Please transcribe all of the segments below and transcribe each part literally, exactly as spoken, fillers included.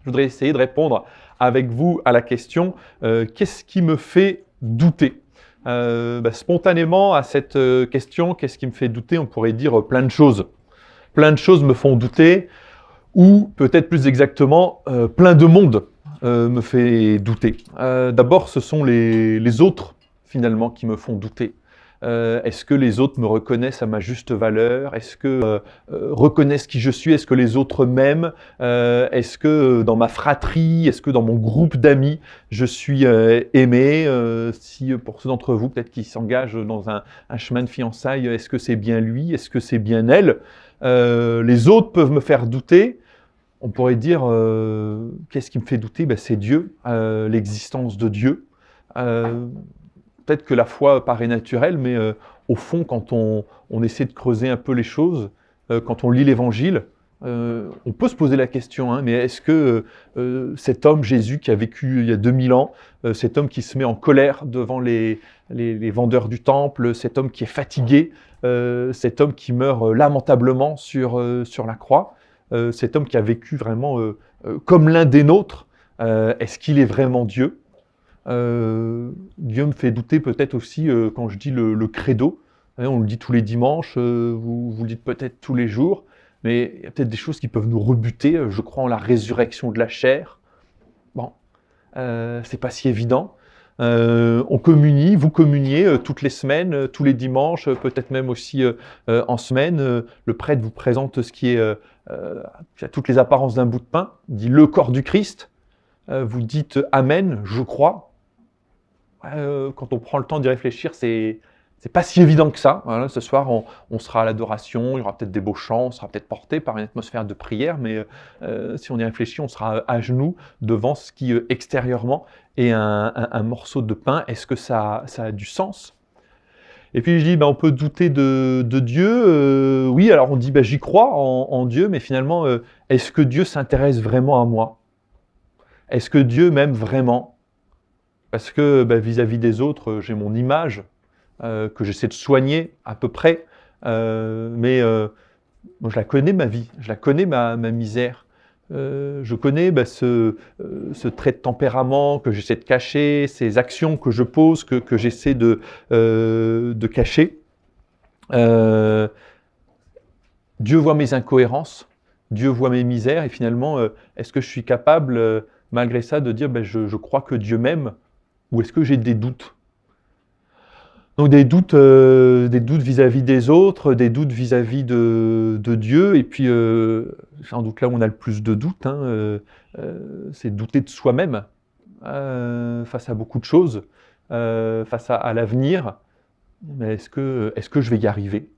Je voudrais essayer de répondre avec vous à la question euh, « Qu'est-ce qui me fait douter ?» euh, bah, Spontanément, à cette euh, question « Qu'est-ce qui me fait douter ?» on pourrait dire euh, plein de choses. Plein de choses me font douter, ou peut-être plus exactement, euh, plein de monde euh, me fait douter. Euh, D'abord, ce sont les, les autres, finalement, qui me font douter. Euh, Est-ce que les autres me reconnaissent à ma juste valeur? Est-ce que euh, euh, reconnaissent qui je suis? Est-ce que les autres m'aiment? euh, Est-ce que euh, dans ma fratrie, est-ce que dans mon groupe d'amis, je suis euh, aimé? euh, Si pour ceux d'entre vous, peut-être qui s'engagent dans un, un chemin de fiançailles, est-ce que c'est bien lui? Est-ce que c'est bien elle? euh, Les autres peuvent me faire douter. On pourrait dire, euh, qu'est-ce qui me fait douter? Ben, c'est Dieu, euh, l'existence de Dieu. Euh, Peut-être que la foi paraît naturelle, mais euh, au fond, quand on, on essaie de creuser un peu les choses, euh, quand on lit l'Évangile, euh, on peut se poser la question, hein, mais est-ce que euh, cet homme, Jésus, qui a vécu il y a deux mille ans, euh, cet homme qui se met en colère devant les, les, les vendeurs du temple, cet homme qui est fatigué, euh, cet homme qui meurt euh, lamentablement sur, euh, sur la croix, euh, cet homme qui a vécu vraiment euh, euh, comme l'un des nôtres, euh, est-ce qu'il est vraiment Dieu? Euh, Dieu me fait douter peut-être aussi euh, quand je dis le, le credo. Hein, on le dit tous les dimanches, euh, vous, vous le dites peut-être tous les jours, mais il y a peut-être des choses qui peuvent nous rebuter. Je crois en la résurrection de la chair. Bon, euh, c'est pas si évident. Euh, on communie, vous communiez euh, toutes les semaines, euh, tous les dimanches, euh, peut-être même aussi euh, euh, en semaine. Euh, le prêtre vous présente ce qui est, euh, euh, qui a toutes les apparences d'un bout de pain, dit le corps du Christ. Euh, vous dites Amen, je crois. Euh, quand on prend le temps d'y réfléchir, c'est c'est pas si évident que ça. Voilà, ce soir, on, on sera à l'adoration, il y aura peut-être des beaux chants, on sera peut-être porté par une atmosphère de prière, mais euh, si on y réfléchit, on sera à genoux devant ce qui, euh, extérieurement, est un, un, un morceau de pain. Est-ce que ça, ça a du sens? Et puis je dis, ben, on peut douter de, de Dieu. Euh, oui, alors on dit, ben, j'y crois en, en Dieu, mais finalement, euh, est-ce que Dieu s'intéresse vraiment à moi? Est-ce que Dieu m'aime vraiment? Parce que bah, vis-à-vis des autres, j'ai mon image euh, que j'essaie de soigner à peu près, euh, mais euh, moi, je la connais ma vie, je la connais ma, ma misère. Euh, je connais bah, ce, euh, ce trait de tempérament que j'essaie de cacher, ces actions que je pose, que, que j'essaie de, euh, de cacher. Euh, Dieu voit mes incohérences, Dieu voit mes misères, et finalement, euh, est-ce que je suis capable, euh, malgré ça, de dire bah, je, je crois que Dieu m'aime? Ou est-ce que j'ai des doutes? Donc des doutes, euh, des doutes vis-à-vis des autres, des doutes vis-à-vis de, de Dieu, et puis euh, sans doute là où on a le plus de doutes, hein, euh, euh, c'est douter de soi-même euh, face à beaucoup de choses, euh, face à, à l'avenir. Mais est-ce que, est-ce que je vais y arriver?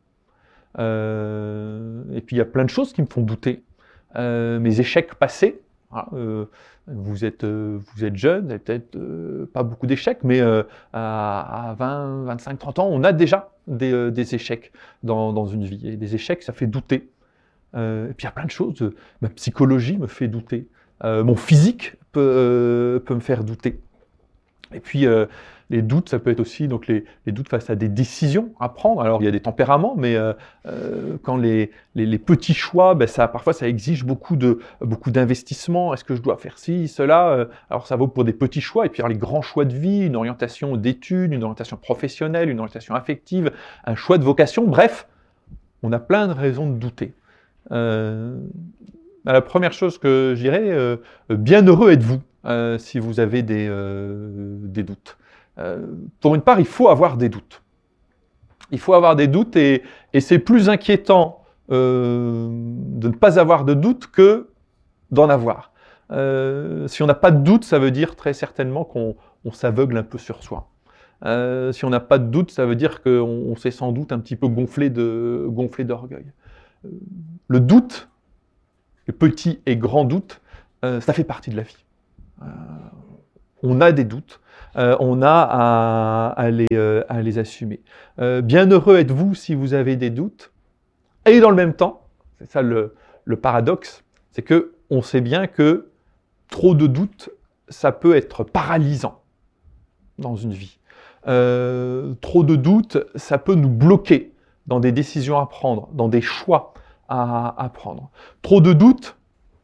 euh, Et puis il y a plein de choses qui me font douter. Euh, mes échecs passés. Ah, euh, vous êtes, euh, vous êtes jeune, vous n'avez peut-être euh, pas beaucoup d'échecs, mais euh, à, à vingt, vingt-cinq, trente ans, on a déjà des, euh, des échecs dans, dans une vie. Et des échecs, ça fait douter. Euh, et puis il y a plein de choses. Euh, ma psychologie me fait douter. Euh, mon physique peut, euh, peut me faire douter. Et puis euh, les doutes, ça peut être aussi donc les, les doutes face à des décisions à prendre. Alors il y a des tempéraments, mais euh, euh, quand les, les, les petits choix, ben, ça, parfois ça exige beaucoup de beaucoup d'investissement. Est-ce que je dois faire ci, cela? euh, Alors ça vaut pour des petits choix, et puis alors, les grands choix de vie, une orientation d'études, une orientation professionnelle, une orientation affective, un choix de vocation. Bref, on a plein de raisons de douter. Euh, la première chose que je dirais, euh, bienheureux êtes-vous euh, si vous avez des, euh, des doutes. Euh, pour une part, il faut avoir des doutes. Il faut avoir des doutes, et, et c'est plus inquiétant euh, de ne pas avoir de doutes que d'en avoir. Euh, si on n'a pas de doute, ça veut dire très certainement qu'on on s'aveugle un peu sur soi. Euh, si on n'a pas de doute, ça veut dire qu'on on s'est sans doute un petit peu gonflé de, gonflé d'orgueil. Euh, le doute, le petit et grand doute, euh, ça fait partie de la vie. Euh, on a des doutes, euh, on a à, à, les, euh, à les assumer. Euh, bienheureux êtes-vous si vous avez des doutes, et dans le même temps, c'est ça le, le paradoxe, c'est que on sait bien que trop de doutes, ça peut être paralysant dans une vie. Euh, trop de doutes, ça peut nous bloquer dans des décisions à prendre, dans des choix à, à prendre. Trop de doutes,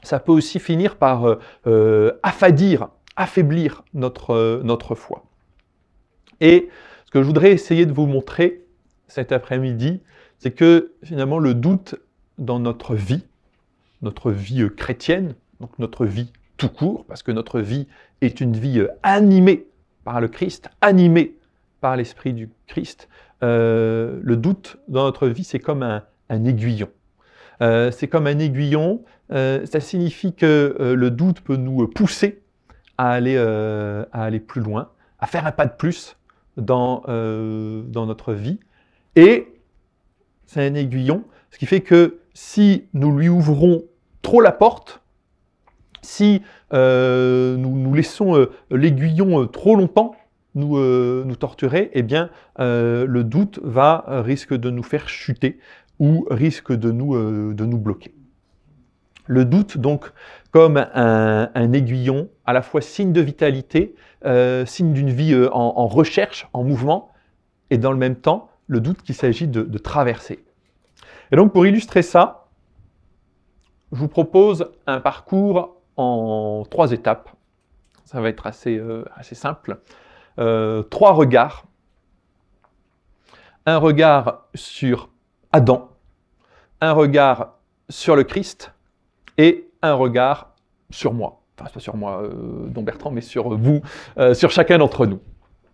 ça peut aussi finir par euh, euh, affadir, affaiblir notre, euh, notre foi. Et ce que je voudrais essayer de vous montrer cet après-midi, c'est que finalement le doute dans notre vie, notre vie euh, chrétienne, donc notre vie tout court, parce que notre vie est une vie euh, animée par le Christ, animée par l'Esprit du Christ, euh, le doute dans notre vie, c'est comme un, un aiguillon. Euh, c'est comme un aiguillon, euh, ça signifie que euh, le doute peut nous pousser à aller, euh, à aller plus loin, à faire un pas de plus dans, euh, dans notre vie. Et c'est un aiguillon, ce qui fait que si nous lui ouvrons trop la porte, si euh, nous, nous laissons euh, l'aiguillon euh, trop longtemps nous, euh, nous torturer, eh bien euh, le doute va euh, risque de nous faire chuter ou risque de nous, euh, de nous bloquer. Le doute, donc, comme un, un aiguillon, à la fois signe de vitalité, euh, signe d'une vie euh, en, en recherche, en mouvement, et dans le même temps, le doute qu'il s'agit de, de traverser. Et donc, pour illustrer ça, je vous propose un parcours en trois étapes. Ça va être assez, euh, assez simple. Euh, trois regards. Un regard sur Adam, un regard sur le Christ et un regard sur moi. Enfin, pas sur moi, euh, Don Bertrand, mais sur vous, euh, sur chacun d'entre nous.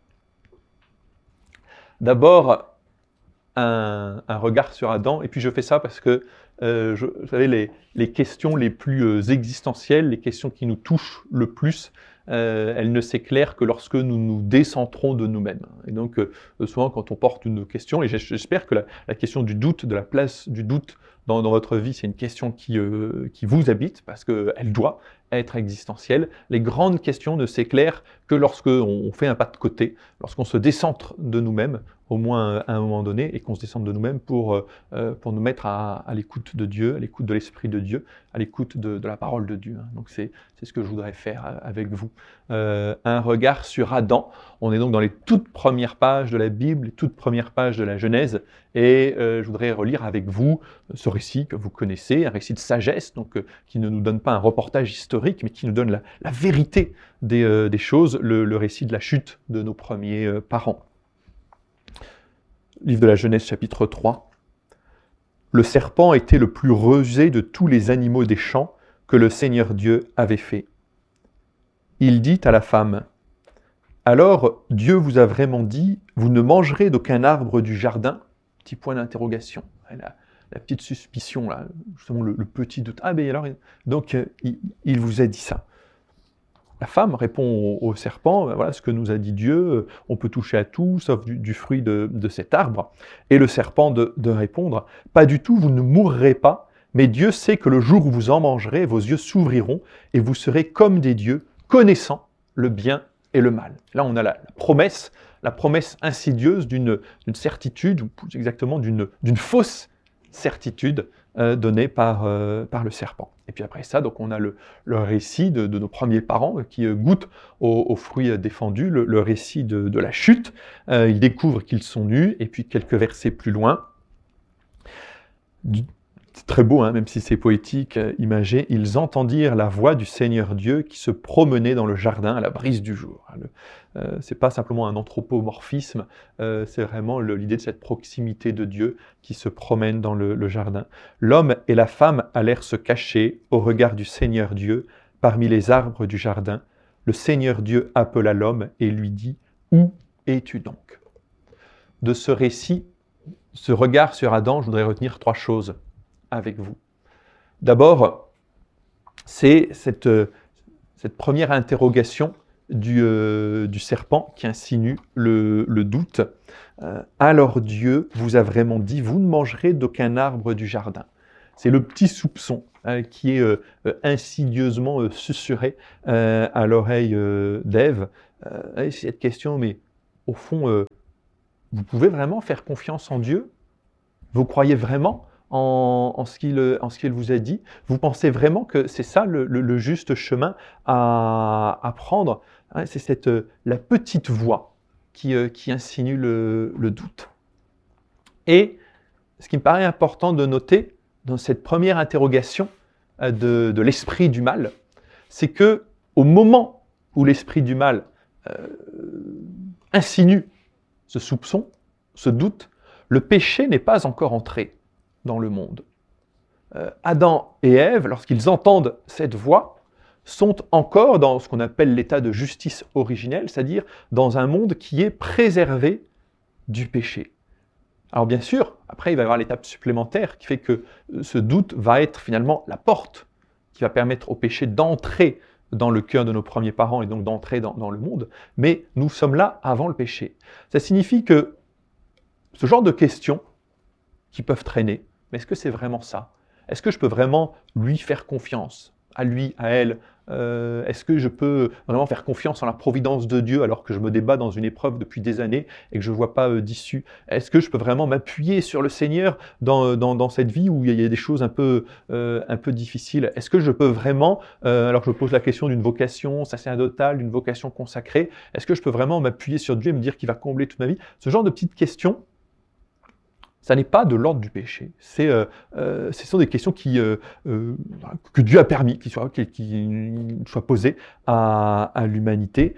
D'abord, un, un regard sur Adam, et puis je fais ça parce que, euh, je, vous savez, les, les questions les plus euh, existentielles, les questions qui nous touchent le plus, euh, elles ne s'éclairent que lorsque nous nous décentrons de nous-mêmes. Et donc, euh, souvent, quand on porte une question, et j'espère que la, la question du doute, de la place du doute dans, dans votre vie, c'est une question qui, euh, qui vous habite, parce qu'elle doit être existentielle. Les grandes questions ne s'éclairent que lorsqu'on fait un pas de côté, lorsqu'on se décentre de nous-mêmes, au moins à un moment donné, et qu'on se descende de nous-mêmes pour, euh, pour nous mettre à, à l'écoute de Dieu, à l'écoute de l'Esprit de Dieu, à l'écoute de, de la parole de Dieu. Donc c'est ce que je voudrais faire avec vous. Euh, un regard sur Adam. On est donc dans les toutes premières pages de la Bible, les toutes premières pages de la Genèse, et euh, je voudrais relire avec vous ce récit que vous connaissez, un récit de sagesse, donc euh, qui ne nous donne pas un reportage historique, mais qui nous donne la, la vérité des, euh, des choses, le, le récit de la chute de nos premiers euh, parents. Livre de la Genèse, chapitre trois. Le serpent était le plus rusé de tous les animaux des champs que le Seigneur Dieu avait fait. Il dit à la femme, « Alors Dieu vous a vraiment dit, vous ne mangerez d'aucun arbre du jardin ?» Petit point d'interrogation. La, la petite suspicion, là, justement le, le petit doute. Ah, ben alors, donc euh, il, il vous a dit ça. La femme répond au, au serpent, ben voilà ce que nous a dit Dieu, on peut toucher à tout, sauf du, du fruit de, de cet arbre. Et le serpent de, de répondre, pas du tout, vous ne mourrez pas, mais Dieu sait que le jour où vous en mangerez, vos yeux s'ouvriront et vous serez comme des dieux, connaissant le bien et le mal. Là, on a la, la promesse, la promesse insidieuse d'une certitude, ou plus exactement d'une fausse certitude, Euh, donné par, euh, par le serpent. Et puis après ça, donc on a le, le récit de, de nos premiers parents qui euh, goûtent aux, aux fruits défendus, le, le récit de, de la chute. Euh, ils découvrent qu'ils sont nus, et puis quelques versets plus loin, c'est très beau, hein, même si c'est poétique, euh, imagé, ils entendirent la voix du Seigneur Dieu qui se promenait dans le jardin à la brise du jour. Le, euh, c'est pas simplement un anthropomorphisme, euh, c'est vraiment l'idée de cette proximité de Dieu qui se promène dans le, le jardin. L'homme et la femme allèrent se cacher au regard du Seigneur Dieu parmi les arbres du jardin. Le Seigneur Dieu appela l'homme et lui dit « Où es-tu donc » De ce récit, ce regard sur Adam, je voudrais retenir trois choses avec vous. D'abord, c'est cette, cette première interrogation du, euh, du serpent qui insinue le, le doute. Euh, Alors Dieu vous a vraiment dit, vous ne mangerez d'aucun arbre du jardin. C'est le petit soupçon hein, qui est euh, insidieusement euh, susurré euh, à l'oreille euh, d'Ève. Euh, c'est cette question, mais au fond, euh, vous pouvez vraiment faire confiance en Dieu? Vous croyez vraiment en, en ce qu'il en ce qu'il vous a dit? Vous pensez vraiment que c'est ça le, le, le juste chemin à, à prendre hein? C'est cette la petite voix qui, euh, qui insinue le, le doute. Et ce qui me paraît important de noter dans cette première interrogation, euh, de, de l'esprit du mal, c'est que au moment où l'esprit du mal euh, insinue ce soupçon, ce doute, le péché n'est pas encore entré dans le monde. Euh, Adam et Ève, lorsqu'ils entendent cette voix, sont encore dans ce qu'on appelle l'état de justice originelle, c'est-à-dire dans un monde qui est préservé du péché. Alors bien sûr, après il va y avoir l'étape supplémentaire qui fait que ce doute va être finalement la porte qui va permettre au péché d'entrer dans le cœur de nos premiers parents et donc d'entrer dans, dans le monde, mais nous sommes là avant le péché. Ça signifie que ce genre de questions qui peuvent traîner, mais est-ce que c'est vraiment ça? Est-ce que je peux vraiment lui faire confiance? À lui, à elle, euh, est-ce que je peux vraiment faire confiance en la providence de Dieu alors que je me débat dans une épreuve depuis des années et que je ne vois pas euh, d'issue? Est-ce que je peux vraiment m'appuyer sur le Seigneur dans, dans, dans cette vie où il y a des choses un peu, euh, un peu difficiles? Est-ce que je peux vraiment, euh, alors je pose la question d'une vocation sacerdotale, d'une vocation consacrée, est-ce que je peux vraiment m'appuyer sur Dieu et me dire qu'il va combler toute ma vie? Ce genre de petites questions, ça n'est pas de l'ordre du péché. C'est, euh, euh, ce sont des questions qui, euh, euh, que Dieu a permis, qui soient, qui, qui soient posées à, à l'humanité.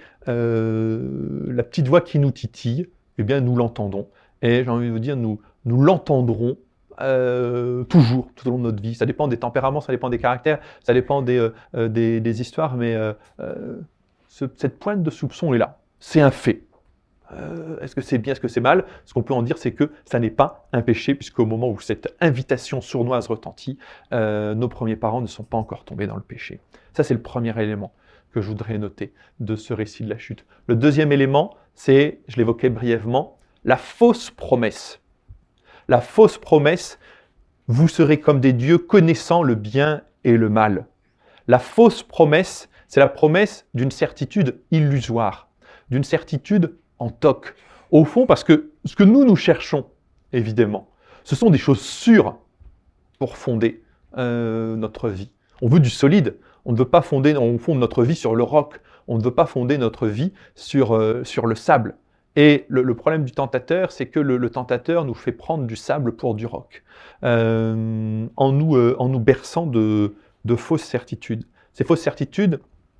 Euh, la petite voix qui nous titille, eh bien, nous l'entendons. Et j'ai envie de vous dire, nous, nous l'entendrons euh, toujours, tout au long de notre vie. Ça dépend des tempéraments, ça dépend des caractères, ça dépend des, euh, des, des histoires, mais euh, euh, ce, cette pointe de soupçon est là. C'est un fait. Euh, est-ce que c'est bien, est-ce que c'est mal? Ce qu'on peut en dire, c'est que ça n'est pas un péché, puisqu'au moment où cette invitation sournoise retentit, euh, nos premiers parents ne sont pas encore tombés dans le péché. Ça, c'est le premier élément que je voudrais noter de ce récit de la chute. Le deuxième élément, c'est, je l'évoquais brièvement, la fausse promesse. La fausse promesse, vous serez comme des dieux connaissant le bien et le mal. La fausse promesse, c'est la promesse d'une certitude illusoire, d'une certitude en toc. Au fond, parce que ce que nous, nous cherchons, évidemment, ce sont des choses sûres pour fonder euh, notre vie. On veut du solide. On ne veut pas fonder, on fonde notre vie sur le roc. On ne veut pas fonder notre vie sur, euh, sur le sable. Et le, le problème du tentateur, c'est que le, le tentateur nous fait prendre du sable pour du roc, euh, en, nous, euh, en nous berçant de, de fausses certitudes. Ces fausses certitudes,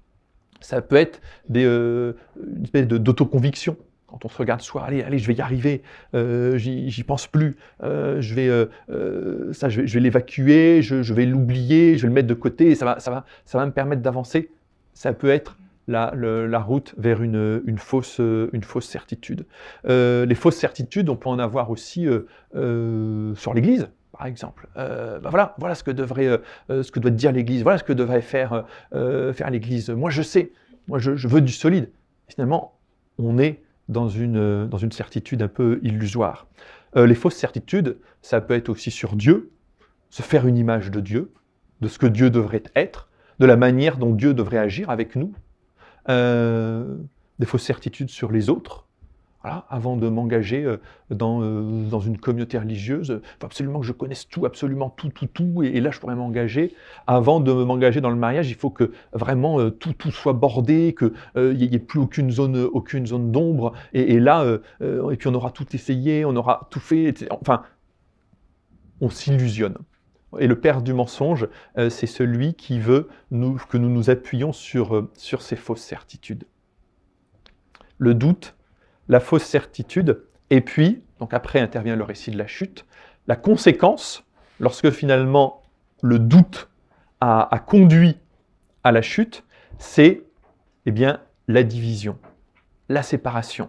ça peut être des, euh, une espèce de, d'autoconviction. Quand on se regarde soi, allez, allez, je vais y arriver, euh, j'y, j'y pense plus, euh, je vais, euh, euh, ça, je vais, je vais l'évacuer, je, je vais l'oublier, je vais le mettre de côté, et ça va, ça va, ça va me permettre d'avancer. Ça peut être la, le, la route vers une, une, fausse, une fausse certitude. Euh, les fausses certitudes, on peut en avoir aussi euh, euh, sur l'Église, par exemple. Euh, ben voilà, voilà ce que devrait, euh, ce que doit dire l'Église, voilà ce que devrait faire, euh, faire l'Église. Moi, je sais, moi, je, je veux du solide. Finalement, on est dans une, dans une certitude un peu illusoire. Euh, les fausses certitudes, ça peut être aussi sur Dieu, se faire une image de Dieu, de ce que Dieu devrait être, de la manière dont Dieu devrait agir avec nous. Euh, des fausses certitudes sur les autres. Voilà, avant de m'engager euh, dans, euh, dans une communauté religieuse, il faut absolument que je connaisse tout, absolument tout, tout, tout, et, et là je pourrais m'engager. Avant de m'engager dans le mariage, il faut que vraiment euh, tout, tout soit bordé, qu'il euh, n'y ait plus aucune zone, aucune zone d'ombre, et, et là, euh, euh, et puis on aura tout essayé, on aura tout fait, et cetera. Enfin, on s'illusionne. Et le père du mensonge, euh, c'est celui qui veut nous, que nous nous appuyions sur, euh, sur ces fausses certitudes. Le doute, la fausse certitude, et puis, donc après intervient le récit de la chute, la conséquence, lorsque finalement le doute a, a conduit à la chute, c'est eh bien, la division, la séparation.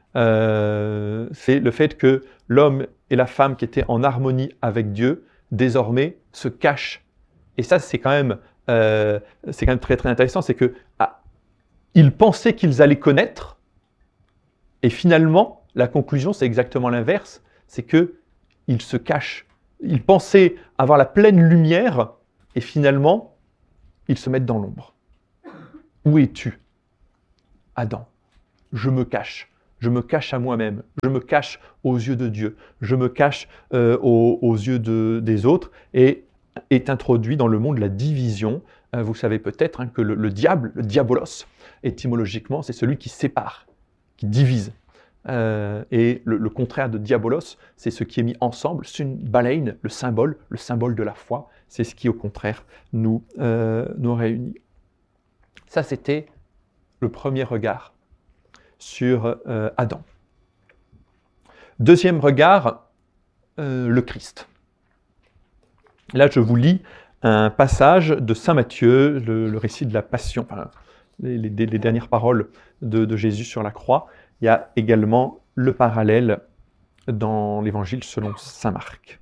Euh, c'est le fait que l'homme et la femme qui étaient en harmonie avec Dieu, désormais, se cachent. Et ça, c'est quand même, euh, c'est quand même très, très intéressant, c'est que ah, ils pensaient qu'ils allaient connaître, et finalement, la conclusion, c'est exactement l'inverse, c'est qu'ils se cachent. Ils pensaient avoir la pleine lumière, et finalement, ils se mettent dans l'ombre. Où es-tu, Adam? Je me cache. Je me cache à moi-même. Je me cache aux yeux de Dieu. Je me cache euh, aux, aux yeux de, des autres, et est introduit dans le monde la division. Euh, vous savez peut-être hein, que le, le diable, le diabolos, étymologiquement, c'est celui qui sépare, qui divise. Euh, et le, le contraire de diabolos, c'est ce qui est mis ensemble, sunbalein, le symbole, le symbole de la foi, c'est ce qui au contraire nous, euh, nous réunit. Ça, c'était le premier regard sur euh, Adam. Deuxième regard, euh, le Christ. Là, je vous lis un passage de saint Matthieu, le, le récit de la Passion, enfin, les, les, les dernières paroles de, de Jésus sur la croix. Il y a également le parallèle dans l'Évangile selon saint Marc.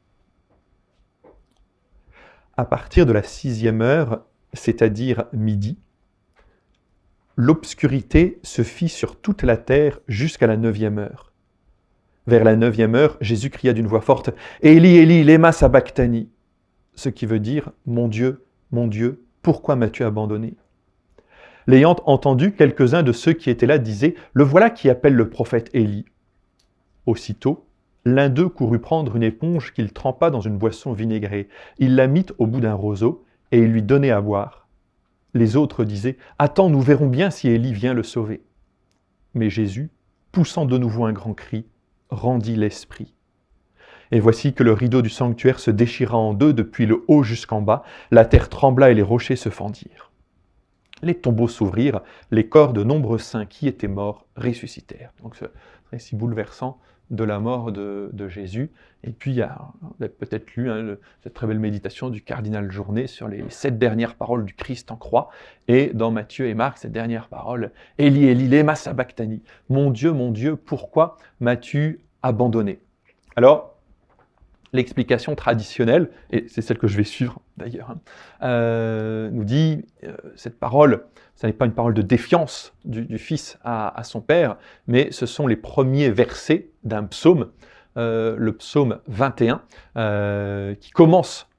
À partir de la sixième heure, c'est-à-dire midi, l'obscurité se fit sur toute la terre jusqu'à la neuvième heure. Vers la neuvième heure, Jésus cria d'une voix forte « Élie, Élie, lema sabachthani » ce qui veut dire « Mon Dieu, mon Dieu, pourquoi m'as-tu abandonné » L'ayant entendu, quelques-uns de ceux qui étaient là disaient « Le voilà qui appelle le prophète Élie » Aussitôt, l'un d'eux courut prendre une éponge qu'il trempa dans une boisson vinaigrée. Il la mit au bout d'un roseau et il lui donnait à boire. Les autres disaient « Attends, nous verrons bien si Élie vient le sauver. » Mais Jésus, poussant de nouveau un grand cri, rendit l'esprit. Et voici que le rideau du sanctuaire se déchira en deux depuis le haut jusqu'en bas, la terre trembla et les rochers se fendirent. Les tombeaux s'ouvrirent, les corps de nombreux saints qui étaient morts ressuscitèrent. Donc ce récit bouleversant de la mort de, de Jésus. Et puis, il y a, vous avez peut-être lu hein, le, cette très belle méditation du cardinal Journet sur les sept dernières paroles du Christ en croix. Et dans Matthieu et Marc, cette dernière parole, « Élie, Élie, lema sabachthani » « Mon Dieu, mon Dieu, pourquoi m'as-tu abandonné ?» Alors, l'explication traditionnelle, et c'est celle que je vais suivre d'ailleurs, hein, euh, nous dit, euh, cette parole, ce n'est pas une parole de défiance du, du Fils à, à son Père, mais ce sont les premiers versets d'un psaume, euh, le psaume vingt et un, euh, qui commence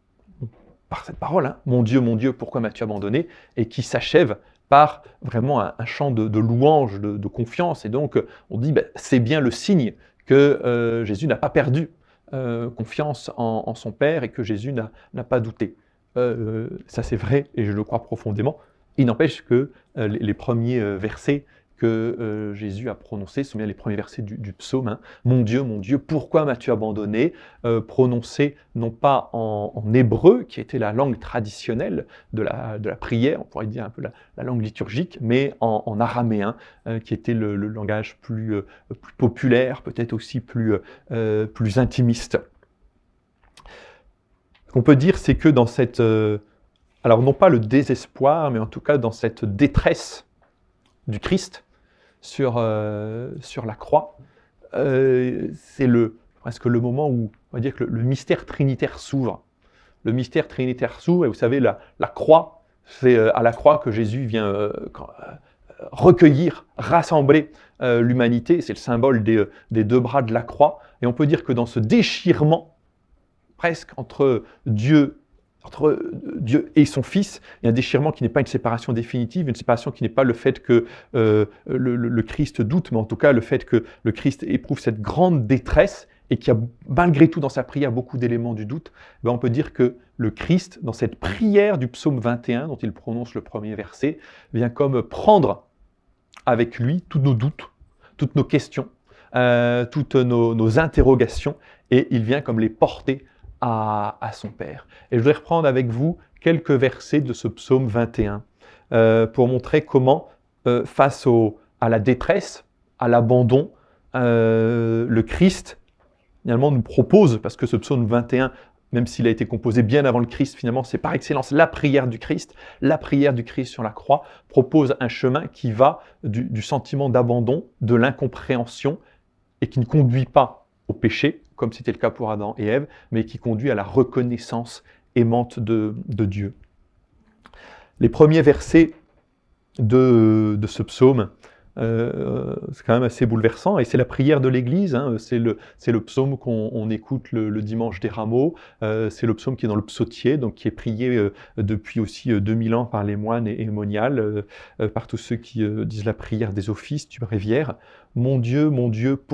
par cette parole, hein, « Mon Dieu, mon Dieu, pourquoi m'as-tu abandonné ?» et qui s'achève par vraiment un, un chant de, de louange, de, de confiance. Et donc, on dit, ben, c'est bien le signe que euh, Jésus n'a pas perdu Euh, confiance en, en son Père et que Jésus n'a pas douté. Euh, ça c'est vrai et je le crois profondément. Il n'empêche que euh, les, les premiers euh, versets que euh, Jésus a prononcés sont bien les premiers versets du, du psaume. Hein. « Mon Dieu, mon Dieu, pourquoi m'as-tu abandonné ?» euh, prononcés non pas en, en hébreu, qui était la langue traditionnelle de la, de la prière, on pourrait dire un peu la, la langue liturgique, mais en, en araméen, euh, qui était le, le langage plus, euh, plus populaire, peut-être aussi plus, euh, plus intimiste. Ce qu'on peut dire, c'est que dans cette... Euh, alors non pas le désespoir, mais en tout cas dans cette détresse du Christ, sur, euh, sur la croix, euh, c'est le, presque le moment où on va dire que le, le mystère trinitaire s'ouvre. Le mystère trinitaire s'ouvre, et vous savez, la, la croix, c'est à la croix que Jésus vient euh, recueillir, rassembler euh, l'humanité. C'est le symbole des, des deux bras de la croix. Et on peut dire que dans ce déchirement, presque entre Dieu entre Dieu et son Fils, il y a un déchirement qui n'est pas une séparation définitive, une séparation qui n'est pas le fait que euh, le, le, le Christ doute, mais en tout cas le fait que le Christ éprouve cette grande détresse et qui a malgré tout dans sa prière beaucoup d'éléments du doute. Ben on peut dire que le Christ, dans cette prière du psaume vingt et un, dont il prononce le premier verset, vient comme prendre avec lui tous nos doutes, toutes nos questions, euh, toutes nos, nos interrogations, et il vient comme les porter À, à son Père. Et je voudrais reprendre avec vous quelques versets de ce psaume vingt et un euh, pour montrer comment, euh, face au, à la détresse, à l'abandon, euh, le Christ finalement nous propose, parce que ce psaume vingt et un, même s'il a été composé bien avant le Christ, finalement c'est par excellence la prière du Christ, la prière du Christ sur la croix, propose un chemin qui va du, du sentiment d'abandon, de l'incompréhension, et qui ne conduit pas au péché, comme c'était le cas pour Adam et Ève, mais qui conduit à la reconnaissance aimante de, de Dieu. Les premiers versets de, de ce psaume, euh, c'est quand même assez bouleversant, et c'est la prière de l'Église, hein, c'est le, c'est le psaume qu'on on écoute le, le dimanche des rameaux, euh, c'est le psaume qui est dans le psautier, donc qui est prié euh, depuis aussi euh, deux mille ans par les moines et, et moniales, euh, euh, par tous ceux qui euh, disent la prière des offices du bréviaire. « Mon Dieu, mon Dieu,